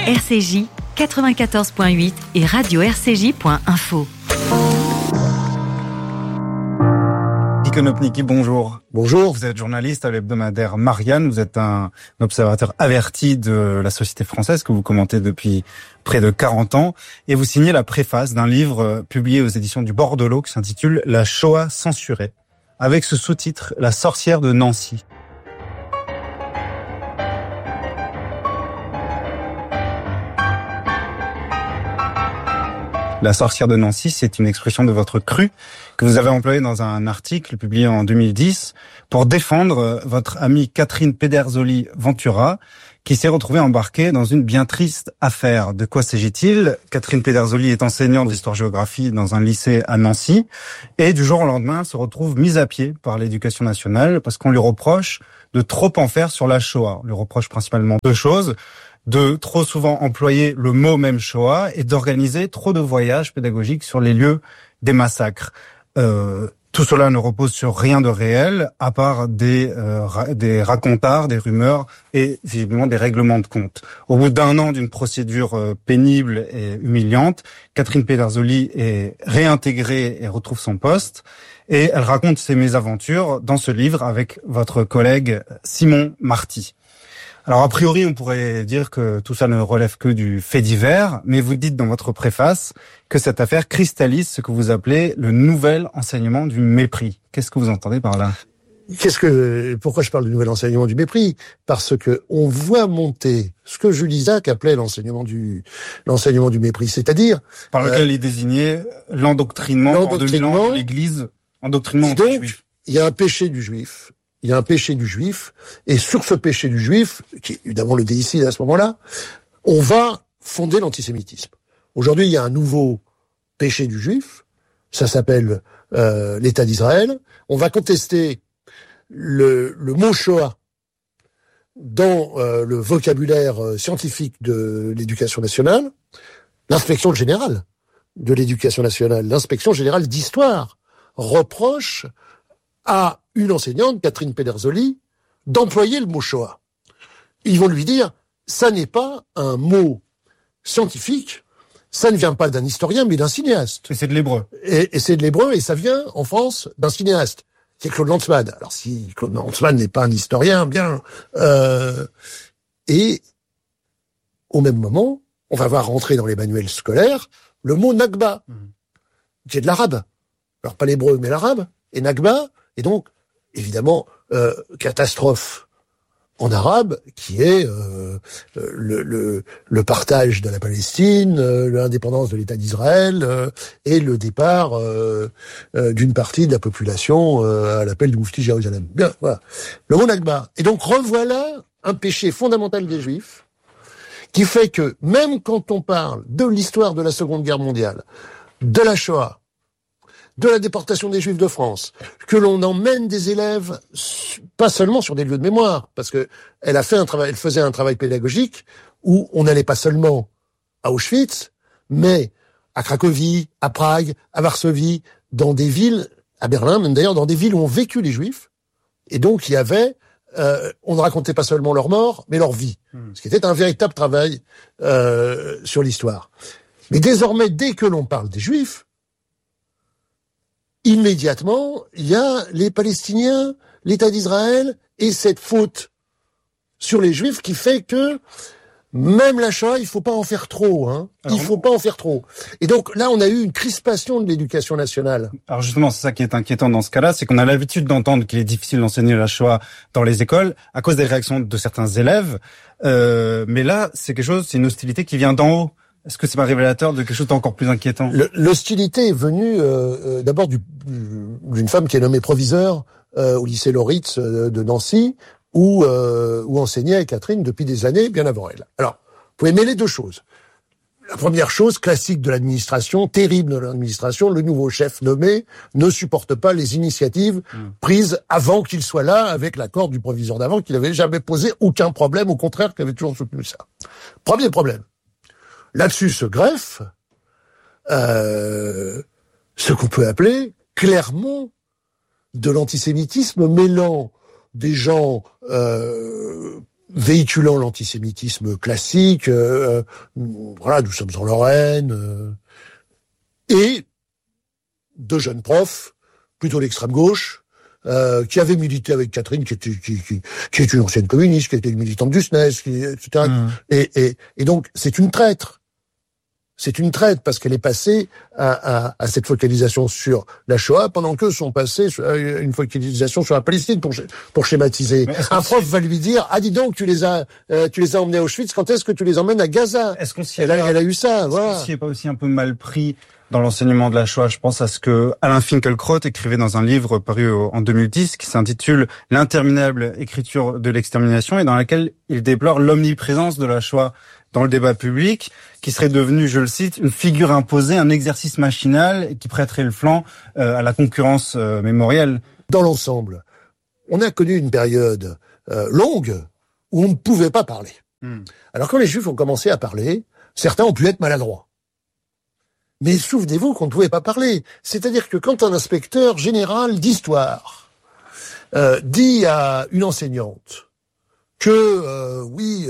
RCJ 94.8 et radio-rcj.info. Konopnicki, bonjour. Bonjour. Vous êtes journaliste à l'hebdomadaire Marianne. Vous êtes un observateur averti de la société française que vous commentez depuis près de 40 ans. Et vous signez la préface d'un livre publié aux éditions du Bord de l'Eau qui s'intitule « La Shoah censurée » avec ce sous-titre « La sorcière de Nancy ». La sorcière de Nancy, c'est une expression de votre cru que vous avez employée dans un article publié en 2010 pour défendre votre amie Catherine Pedersoli Ventura qui s'est retrouvée embarquée dans une bien triste affaire. De quoi s'agit-il ? Catherine Pedersoli est enseignante d'histoire-géographie dans un lycée à Nancy et du jour au lendemain elle se retrouve mise à pied par l'éducation nationale parce qu'on lui reproche de trop en faire sur la Shoah. On lui reproche principalement deux choses. De trop souvent employer le mot même Shoah et d'organiser trop de voyages pédagogiques sur les lieux des massacres. Tout cela ne repose sur rien de réel, à part des racontards, des rumeurs et visiblement des règlements de compte. Au bout d'un an d'une procédure pénible et humiliante, Catherine Pedersoli est réintégrée et retrouve son poste. Et elle raconte ses mésaventures dans ce livre avec votre collègue Simon Marty. Alors, a priori, on pourrait dire que tout ça ne relève que du fait divers, mais vous dites dans votre préface que cette affaire cristallise ce que vous appelez le nouvel enseignement du mépris. Qu'est-ce que vous entendez par là ? Pourquoi je parle du nouvel enseignement du mépris ? Parce que on voit monter ce que Jules Isaac appelait l'enseignement du mépris, c'est-à-dire par lequel il désignait l'endoctrinement en 2000 ans de l'Église, endoctrinement anti-juif. Il y a un péché du juif. Il y a un péché du juif, et sur ce péché du juif, qui est évidemment le déicide à ce moment-là, on va fonder l'antisémitisme. Aujourd'hui, il y a un nouveau péché du juif, ça s'appelle l'État d'Israël. On va contester le mot Shoah dans le vocabulaire scientifique de l'éducation nationale. L'inspection générale de l'éducation nationale, l'inspection générale d'histoire, reproche à une enseignante, Catherine Pedersoli, d'employer le mot Shoah. Ils vont lui dire, ça n'est pas un mot scientifique, ça ne vient pas d'un historien, mais d'un cinéaste. Et c'est de l'hébreu. Et c'est de l'hébreu, et ça vient, en France, d'un cinéaste, qui est Claude Lanzmann. Alors si Claude Lanzmann n'est pas un historien, bien... Et, au même moment, on va voir rentrer dans les manuels scolaires le mot Nakba, qui est de l'arabe. Alors pas l'hébreu, mais l'arabe. Et Nakba, et donc, évidemment, catastrophe en arabe, qui est le partage de la Palestine, l'indépendance de l'État d'Israël, et le départ d'une partie de la population à l'appel du Moufti Jérusalem. Bien, voilà. Le mot Nakba. Et donc, revoilà un péché fondamental des Juifs, qui fait que, même quand on parle de l'histoire de la Seconde Guerre mondiale, de la Shoah, de la déportation des Juifs de France, que l'on emmène des élèves pas seulement sur des lieux de mémoire, parce que elle faisait un travail pédagogique où on n'allait pas seulement à Auschwitz, mais à Cracovie, à Prague, à Varsovie, dans des villes, à Berlin, même d'ailleurs dans des villes où ont vécu les Juifs, et donc il y avait, on ne racontait pas seulement leur mort, mais leur vie, ce qui était un véritable travail sur l'histoire. Mais désormais, dès que l'on parle des Juifs, immédiatement, il y a les Palestiniens, l'État d'Israël, et cette faute sur les Juifs qui fait que même la Shoah, il faut pas en faire trop, hein. Il faut pas en faire trop. Et donc là, on a eu une crispation de l'éducation nationale. Alors justement, c'est ça qui est inquiétant dans ce cas-là, c'est qu'on a l'habitude d'entendre qu'il est difficile d'enseigner la Shoah dans les écoles à cause des réactions de certains élèves. Mais là, c'est une hostilité qui vient d'en haut. Est-ce que c'est pas révélateur de quelque chose d'encore plus inquiétant ? L'hostilité est venue d'abord d'une femme qui est nommée proviseur au lycée Loritz de Nancy, où enseignait Catherine depuis des années, bien avant elle. Alors, vous pouvez mêler deux choses. La première chose, classique de l'administration, terrible de l'administration, le nouveau chef nommé ne supporte pas les initiatives prises avant qu'il soit là, avec l'accord du proviseur d'avant, qui n'avait jamais posé aucun problème, au contraire, qui avait toujours soutenu ça. Premier problème. Là-dessus se greffe ce qu'on peut appeler clairement de l'antisémitisme mêlant des gens véhiculant l'antisémitisme classique, voilà, nous sommes en Lorraine, et de jeunes profs, plutôt l'extrême gauche, qui avaient milité avec Catherine, qui est une ancienne communiste, qui était une militante du SNES, etc. Et donc, c'est une traître. C'est une traître parce qu'elle est passée à cette focalisation sur la Shoah pendant qu'eux sont passés à une focalisation sur la Palestine pour schématiser. Un prof va lui dire, dis donc, tu les as emmenés à Auschwitz, quand est-ce que tu les emmènes à Gaza? Est-ce qu'on s'y elle a eu ça, voilà. Est-ce qu'on s'y est pas aussi un peu mal pris dans l'enseignement de la Shoah? Je pense à ce que Alain Finkielkraut écrivait dans un livre paru en 2010 qui s'intitule L'interminable écriture de l'extermination et dans laquelle il déplore l'omniprésence de la Shoah dans le débat public, qui serait devenu, je le cite, une figure imposée, un exercice machinal et qui prêterait le flanc à la concurrence mémorielle. Dans l'ensemble, on a connu une période longue où on ne pouvait pas parler. Alors quand les Juifs ont commencé à parler, certains ont pu être maladroits. Mais souvenez-vous qu'on ne pouvait pas parler. C'est-à-dire que quand un inspecteur général d'histoire dit à une enseignante que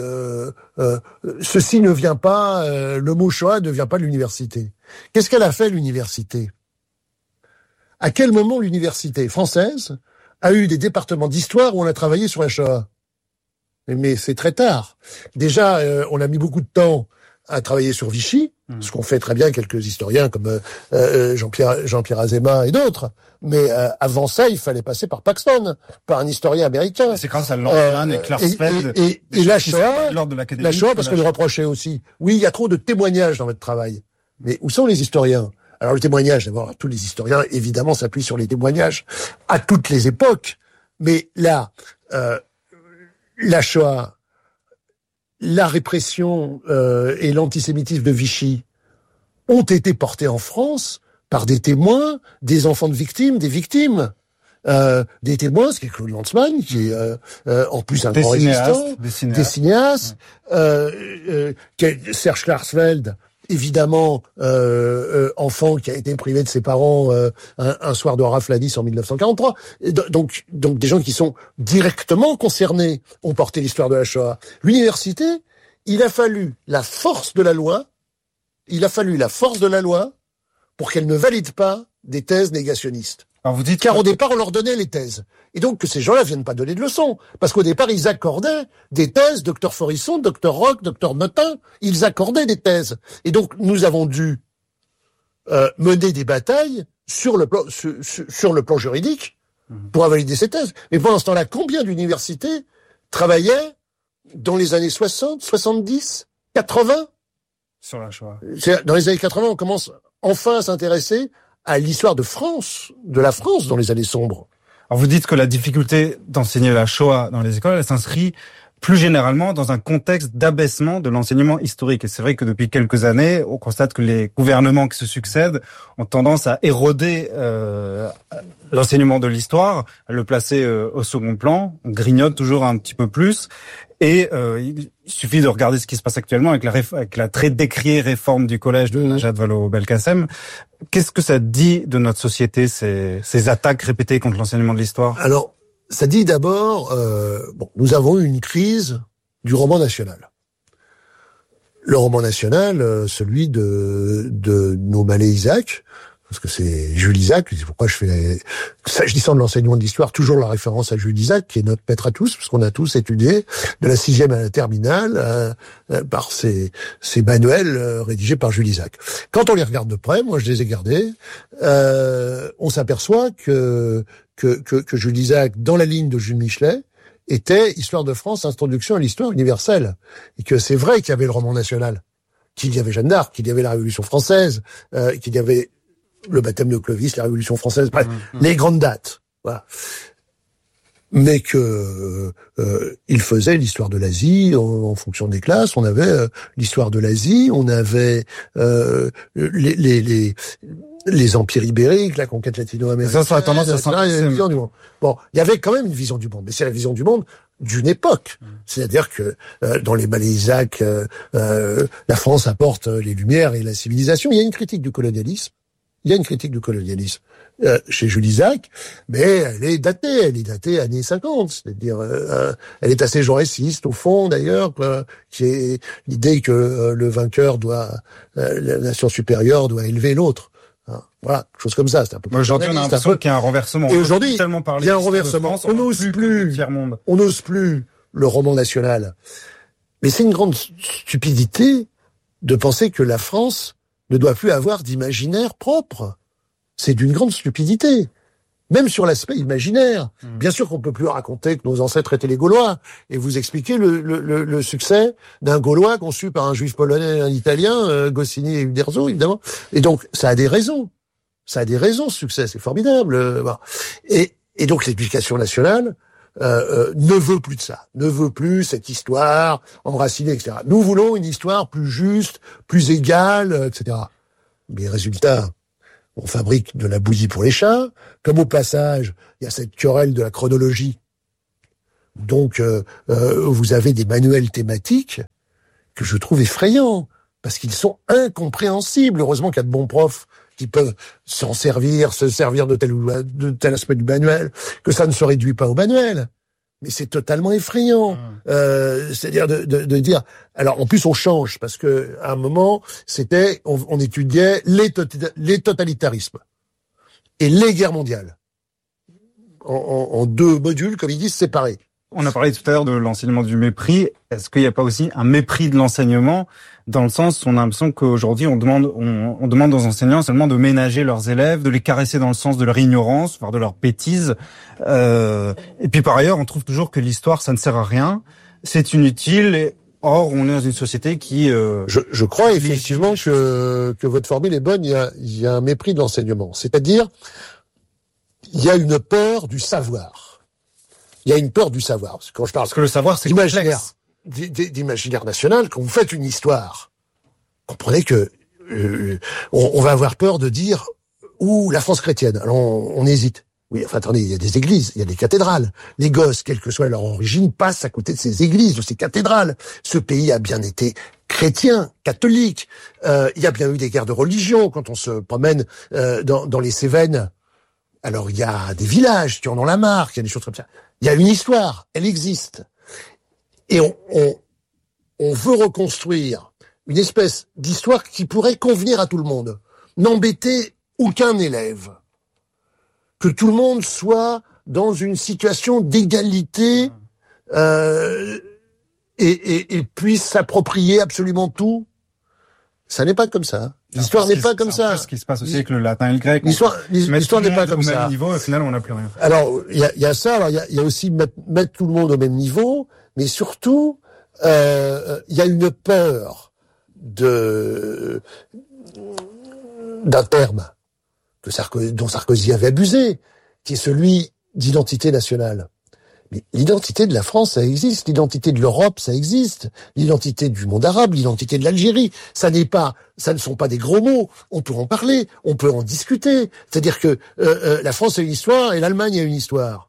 ceci ne vient pas, le mot Shoah ne vient pas de l'université. Qu'est-ce qu'elle a fait, l'université? À quel moment l'université française a eu des départements d'histoire où on a travaillé sur la Shoah? Mais c'est très tard. Déjà, on a mis beaucoup de temps à travailler sur Vichy, ce qu'ont fait très bien quelques historiens comme Jean-Pierre Azéma et d'autres. Mais avant ça, il fallait passer par Paxton, par un historien américain. C'est grâce à Lorcan et Klarsfeld. Et la Shoah, parce qu'on nous reprochait aussi, oui, il y a trop de témoignages dans votre travail. Mais où sont les historiens? Alors le témoignage, d'abord, tous les historiens, évidemment, s'appuient sur les témoignages à toutes les époques. Mais là, la Shoah, la répression et l'antisémitisme de Vichy ont été portés en France par des témoins, des enfants de victimes, des victimes. Des témoins, ce qui est Claude Lanzmann, qui est en plus un grand résistant, des cinéastes, Serge Klarsfeld, évidemment, enfant qui a été privé de ses parents un soir de rafle à Nice en 1943. Donc des gens qui sont directement concernés ont porté l'histoire de la Shoah. L'université, il a fallu la force de la loi pour qu'elle ne valide pas des thèses négationnistes. Alors vous dites car au départ, on leur donnait les thèses. Et donc que ces gens-là viennent pas donner de leçons. Parce qu'au départ, ils accordaient des thèses, Dr Forisson, Dr Roch, Dr Notin, ils accordaient des thèses. Et donc, nous avons dû mener des batailles sur le plan juridique pour valider ces thèses. Mais pendant ce temps-là, combien d'universités travaillaient dans les années 60, 70, 80 sur la Shoah? Dans les années 80, on commence enfin à s'intéresser à l'histoire de la France dans les années sombres. Alors vous dites que la difficulté d'enseigner la Shoah dans les écoles, elle s'inscrit plus généralement dans un contexte d'abaissement de l'enseignement historique. Et c'est vrai que depuis quelques années, on constate que les gouvernements qui se succèdent ont tendance à éroder l'enseignement de l'histoire, à le placer au second plan. On grignote toujours un petit peu plus. Et il suffit de regarder ce qui se passe actuellement avec la très décriée réforme du collège de Najat Vallaud-Belkacem. Qu'est-ce que ça dit de notre société, ces attaques répétées contre l'enseignement de l'histoire? Alors, ça dit d'abord, nous avons eu une crise du roman national. Le roman national, celui de Naumann et Isaac, parce que c'est Jules Isaac, c'est pourquoi je fais, s'agissant de l'enseignement de l'histoire, toujours la référence à Jules Isaac, qui est notre maître à tous, parce qu'on a tous étudié de la 6e à la terminale, par ces manuels rédigés par Jules Isaac. Quand on les regarde de près, moi je les ai gardés, on s'aperçoit que Jules Isaac, dans la ligne de Jules Michelet, était Histoire de France, introduction à l'histoire universelle. Et que c'est vrai qu'il y avait le roman national, qu'il y avait Jeanne d'Arc, qu'il y avait la Révolution française, qu'il y avait le baptême de Clovis, la Révolution française, bref, les grandes dates. Voilà. Mais que il faisait l'histoire de l'Asie en fonction des classes. On avait l'histoire de l'Asie, on avait les empires ibériques, la conquête latino-américaine. Ça a tendance à vision du monde. Bon, il y avait quand même une vision du monde, mais c'est la vision du monde d'une époque. C'est-à-dire que dans les Malais Isaac, la France apporte les Lumières et la civilisation. Il y a une critique du colonialisme. Il y a une critique du colonialisme chez Jules Isaac, mais elle est datée années 50, c'est-à-dire elle est assez jaurésiste au fond d'ailleurs, qui est l'idée que le vainqueur la nation supérieure doit élever l'autre. Voilà, chose comme ça. C'est un peu. Aujourd'hui, on a l'impression qu'il y a un renversement. Et aujourd'hui, il y a un renversement. On n'ose plus le roman national. Mais c'est une grande stupidité de penser que la France ne doit plus avoir d'imaginaire propre. C'est d'une grande stupidité. Même sur l'aspect imaginaire. Bien sûr qu'on peut plus raconter que nos ancêtres étaient les Gaulois et vous expliquer le succès d'un Gaulois conçu par un juif polonais et un italien, Goscinny et Uderzo, évidemment. Et donc, ça a des raisons. Ça a des raisons, ce succès. C'est formidable. Voilà. Et donc, l'éducation nationale ne veut plus de ça. Ne veut plus cette histoire enracinée, etc. Nous voulons une histoire plus juste, plus égale, etc. Mais résultat, on fabrique de la bouillie pour les chats. Comme au passage, il y a cette querelle de la chronologie. Donc, vous avez des manuels thématiques que je trouve effrayants, parce qu'ils sont incompréhensibles. Heureusement qu'il y a de bons profs qui peuvent se servir de tel aspect du manuel, que ça ne se réduit pas au manuel. Mais c'est totalement effrayant. C'est-à-dire de dire... Alors, en plus, on change, parce que à un moment, on étudiait les totalitarismes et les guerres mondiales. En deux modules, comme ils disent, séparés. On a parlé tout à l'heure de l'enseignement du mépris. Est-ce qu'il n'y a pas aussi un mépris de l'enseignement, dans le sens où on a l'impression qu'aujourd'hui on demande aux enseignants seulement de ménager leurs élèves, de les caresser dans le sens de leur ignorance, voire de leur bêtise. Et puis par ailleurs, on trouve toujours que l'histoire, ça ne sert à rien, c'est inutile. Et or, on est dans une société qui... Je crois effectivement que votre formule est bonne. Il y a un mépris de l'enseignement. C'est-à-dire, il y a une peur du savoir. Il y a une peur du savoir. Parce que le savoir, c'est complexe. D'imaginaire national, quand vous faites une histoire, comprenez que on va avoir peur de dire la France chrétienne. Alors on hésite. Oui, enfin attendez, il y a des églises, il y a des cathédrales. Les gosses, quelle que soit leur origine, passent à côté de ces églises, de ces cathédrales. Ce pays a bien été chrétien, catholique. Il y a bien eu des guerres de religion quand on se promène dans les Cévennes. Alors il y a des villages qui en ont la marque, il y a des choses comme ça. Il y a une histoire, elle existe. Et on veut reconstruire une espèce d'histoire qui pourrait convenir à tout le monde. N'embêter aucun élève. Que tout le monde soit dans une situation d'égalité et puisse s'approprier absolument tout. Ça n'est pas comme ça. L'histoire n'est pas comme ça. C'est ce qui se passe aussi avec le latin et le grec. L'histoire n'est pas comme ça. Au même niveau, au final, on n'a plus rien. Alors, il y a ça. Alors, il y a aussi mettre tout le monde au même niveau, mais surtout, il y a une peur d'un terme dont Sarkozy avait abusé, qui est celui d'identité nationale. Mais l'identité de la France, ça existe. L'identité de l'Europe, ça existe. L'identité du monde arabe, l'identité de l'Algérie, ça ne sont pas des gros mots. On peut en parler, on peut en discuter. C'est-à-dire que la France a une histoire et l'Allemagne a une histoire.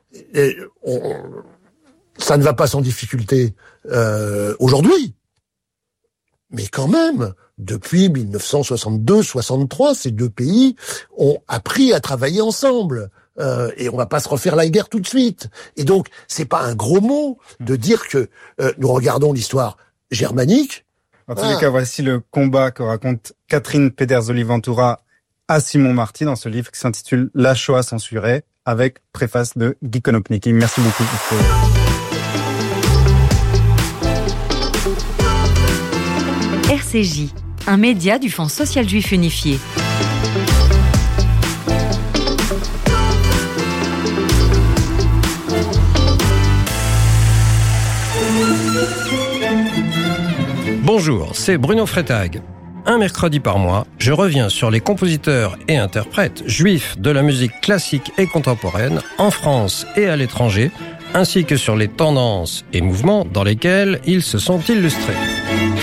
Ça ne va pas sans difficulté aujourd'hui. Mais quand même, depuis 1962-63, ces deux pays ont appris à travailler ensemble. Et on va pas se refaire la guerre tout de suite. Et donc, c'est pas un gros mot de dire que nous regardons l'histoire germanique. En tous les cas, voici le combat que raconte Catherine Pedersoli-Ventura à Simon Marty dans ce livre qui s'intitule La Shoah censurée, avec préface de Guy Konopnicki. Merci beaucoup. RCJ, un média du Fonds social juif unifié. Bonjour, c'est Bruno Freitag. Un mercredi par mois, je reviens sur les compositeurs et interprètes juifs de la musique classique et contemporaine en France et à l'étranger, ainsi que sur les tendances et mouvements dans lesquels ils se sont illustrés.